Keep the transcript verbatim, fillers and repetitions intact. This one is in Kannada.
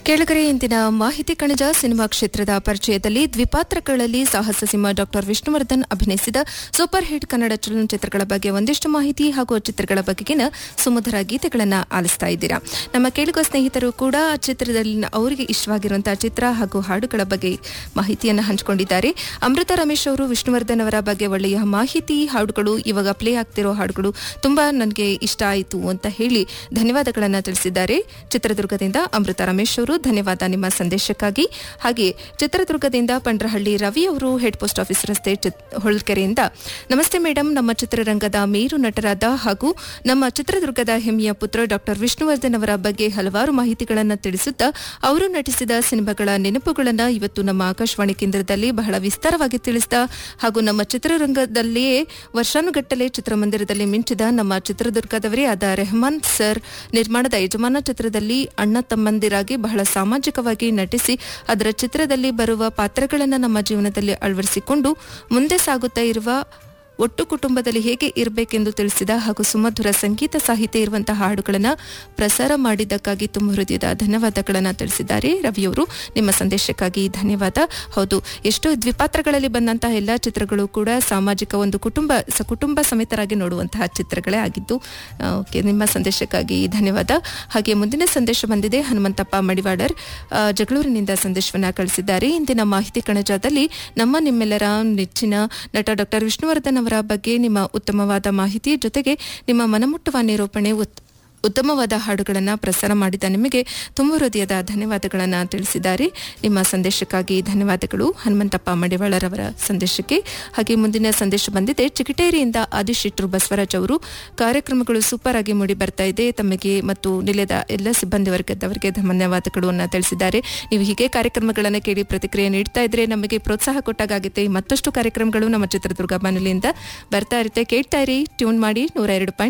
ಕೆಳಗರೆ ಇಂದಿನ ಮಾಹಿತಿ ಕಣಜ ಸಿನಿಮಾ ಕ್ಷೇತ್ರದ ಪರಿಚಯದಲ್ಲಿ ದ್ವಿಪಾತ್ರಗಳಲ್ಲಿ ಸಾಹಸ ಸಿಂಹ ಡಾಕ್ಟರ್ ವಿಷ್ಣುವರ್ಧನ್ ಅಭಿನಯಿಸಿದ ಸೂಪರ್ ಹಿಟ್ ಕನ್ನಡ ಚಲನಚಿತ್ರಗಳ ಬಗ್ಗೆ ಒಂದಿಷ್ಟು ಮಾಹಿತಿ ಹಾಗೂ ಚಿತ್ರಗಳ ಬಗೆಗಿನ ಸುಮಧುರ ಗೀತೆಗಳನ್ನು ಆಲಿಸ್ತಾ ಇದ್ದೀರಾ. ನಮ್ಮ ಕೇಳುಗ ಸ್ನೇಹಿತರು ಕೂಡ ಆ ಚಿತ್ರದಲ್ಲಿ ಅವರಿಗೆ ಇಷ್ಟವಾಗಿರುವಂತಹ ಚಿತ್ರ ಹಾಗೂ ಹಾಡುಗಳ ಬಗ್ಗೆ ಮಾಹಿತಿಯನ್ನು ಹಂಚಿಕೊಂಡಿದ್ದಾರೆ. ಅಮೃತ ರಮೇಶ್ ಅವರು ವಿಷ್ಣುವರ್ಧನ್ ಅವರ ಬಗ್ಗೆ ಒಳ್ಳೆಯ ಮಾಹಿತಿ, ಹಾಡುಗಳು, ಇವಾಗ ಪ್ಲೇ ಆಗ್ತಿರೋ ಹಾಡುಗಳು ತುಂಬಾ ನನಗೆ ಇಷ್ಟ ಆಯಿತು ಅಂತ ಹೇಳಿ ಧನ್ಯವಾದಗಳನ್ನು ತಿಳಿಸಿದ್ದಾರೆ. ಚಿತ್ರದುರ್ಗದಿಂದ ಅಮೃತ ರಮೇಶ್ ಅವರು ಧನ್ಯವಾದ ನಿಮ್ಮ ಸಂದೇಶಕ್ಕಾಗಿ. ಹಾಗೆ ಚಿತ್ರದುರ್ಗದಿಂದ ಪಂಡ್ರಹಳ್ಳಿ ರವಿ ಅವರು ಹೆಡ್ ಪೋಸ್ಟ್ ಆಫೀಸ್ ರಸ್ತೆ ಹೊಳಲ್ಕೆರೆಯಿಂದ ನಮಸ್ತೆ ಮೇಡಮ್, ನಮ್ಮ ಚಿತ್ರರಂಗದ ಮೇರು ನಟರಾದ ಹಾಗೂ ನಮ್ಮ ಚಿತ್ರದುರ್ಗದ ಹೆಮ್ಮೆಯ ಪುತ್ರ ಡಾಕ್ಟರ್ ವಿಷ್ಣುವರ್ಧನ್ ಅವರ ಬಗ್ಗೆ ಹಲವಾರು ಮಾಹಿತಿಗಳನ್ನು ತಿಳಿಸುತ್ತಾ ಅವರು ನಟಿಸಿದ ಸಿನಿಮಾಗಳ ನೆನಪುಗಳನ್ನು ಇವತ್ತು ನಮ್ಮ ಆಕಾಶವಾಣಿ ಕೇಂದ್ರದಲ್ಲಿ ಬಹಳ ವಿಸ್ತಾರವಾಗಿ ತಿಳಿಸಿದ ಹಾಗೂ ನಮ್ಮ ಚಿತ್ರರಂಗದಲ್ಲಿಯೇ ವರ್ಷಾನುಗಟ್ಟಲೆ ಚಿತ್ರಮಂದಿರದಲ್ಲಿ ಮಿಂಚಿದ ನಮ್ಮ ಚಿತ್ರದುರ್ಗದವರೇ ಆದ ರೆಹಮಾನ್ ಸರ್ ನಿರ್ಮಾಣದ ಯಜಮಾನ ಚಿತ್ರದಲ್ಲಿ ಅಣ್ಣ ತಮ್ಮಂದಿರಾಗಿ ಬಹಳ ಸಾಮಾಜಿಕವಾಗಿ ನಟಿಸಿ ಅದರ ಚಿತ್ರದಲ್ಲಿ ಬರುವ ಪಾತ್ರಗಳನ್ನು ನಮ್ಮ ಜೀವನದಲ್ಲಿ ಅಳವಡಿಸಿಕೊಂಡು ಮುಂದೆ ಸಾಗುತ್ತಾ ಇರುವ ಒಟ್ಟು ಕುಟುಂಬದಲ್ಲಿ ಹೇಗೆ ಇರಬೇಕೆಂದು ತಿಳಿಸಿದ ಹಾಗೂ ಸುಮಧುರ ಸಂಗೀತ ಸಾಹಿತ್ಯ ಇರುವಂತಹ ಹಾಡುಗಳನ್ನು ಪ್ರಸಾರ ಮಾಡಿದ್ದಕ್ಕಾಗಿ ತುಂಬ ಹೃದಯದ ಧನ್ಯವಾದಗಳನ್ನು ತಿಳಿಸಿದ್ದಾರೆ. ರವಿಯವರು ನಿಮ್ಮ ಸಂದೇಶಕ್ಕಾಗಿ ಧನ್ಯವಾದ. ಹೌದು, ಎಷ್ಟೋ ದ್ವಿಪಾತ್ರಗಳಲ್ಲಿ ಬಂದಂತಹ ಎಲ್ಲ ಚಿತ್ರಗಳು ಕೂಡ ಸಾಮಾಜಿಕ ಒಂದು ಕುಟುಂಬ ಕುಟುಂಬ ಸಮೇತರಾಗಿ ನೋಡುವಂತಹ ಚಿತ್ರಗಳೇ ಆಗಿದ್ದು. ಓಕೆ, ನಿಮ್ಮ ಸಂದೇಶಕ್ಕಾಗಿ ಧನ್ಯವಾದ. ಹಾಗೆ ಮುಂದಿನ ಸಂದೇಶ ಬಂದಿದೆ. ಹನುಮಂತಪ್ಪ ಮಡಿವಾಡರ್ ಜಗಳೂರಿನಿಂದ ಸಂದೇಶವನ್ನು ಕಳಿಸಿದ್ದಾರೆ. ಇಂದಿನ ಮಾಹಿತಿ ಕಣಜದಲ್ಲಿ ನಮ್ಮ ನಿಮ್ಮೆಲ್ಲರ ನೆಚ್ಚಿನ ನಟ ಡಾಕ್ಟರ್ ವಿಷ್ಣುವರ್ಧನ್ ಅವರ ಬಗ್ಗೆ ನಿಮ್ಮ ಉತ್ತಮವಾದ ಮಾಹಿತಿ ಜೊತೆಗೆ ನಿಮ್ಮ ಮನಮುಟ್ಟುವ ನಿರೂಪಣೆ, ಉತ್ತಮವಾದ ಹಾಡುಗಳನ್ನು ಪ್ರಸಾರ ಮಾಡಿದ ನಿಮಗೆ ತುಂಬ ಹೃದಯದ ಧನ್ಯವಾದಗಳನ್ನು ತಿಳಿಸಿದ್ದಾರೆ. ನಿಮ್ಮ ಸಂದೇಶಕ್ಕಾಗಿ ಧನ್ಯವಾದಗಳು ಹನುಮಂತಪ್ಪ ಮಡಿವಾಳರವರ ಸಂದೇಶಕ್ಕೆ. ಹಾಗೆ ಮುಂದಿನ ಸಂದೇಶ ಬಂದಿದೆ. ಚಿಕಿಟೇರಿಯಿಂದ ಆದಿಶೆಟ್ರು ಬಸವರಾಜ್ ಅವರು ಕಾರ್ಯಕ್ರಮಗಳು ಸೂಪರ್ ಆಗಿ ಮೂಡಿ ಬರ್ತಾ ಇದೆ, ತಮಗೆ ಮತ್ತು ನಿಲಯದ ಎಲ್ಲ ಸಿಬ್ಬಂದಿ ವರ್ಗದವರಿಗೆ ಧನ್ಯವಾದಗಳು ಅನ್ನ ತಿಳಿಸಿದ್ದಾರೆ. ನೀವು ಹೀಗೆ ಕಾರ್ಯಕ್ರಮಗಳನ್ನು ಕೇಳಿ ಪ್ರತಿಕ್ರಿಯೆ ನೀಡ್ತಾ ಇದ್ರೆ ನಮಗೆ ಪ್ರೋತ್ಸಾಹ ಕೊಟ್ಟಾಗುತ್ತೆ. ಮತ್ತಷ್ಟು ಕಾರ್ಯಕ್ರಮಗಳು ನಮ್ಮ ಚಿತ್ರದುರ್ಗ ಬಾನುಲಿಯಿಂದ ಬರ್ತಾ ಇರುತ್ತೆ. ಕೇಳ್ತಾ ಇರಿ, ಟ್ಯೂನ್ ಮಾಡಿ ನೂರ ಎರಡು ಪಾಯಿಂಟ್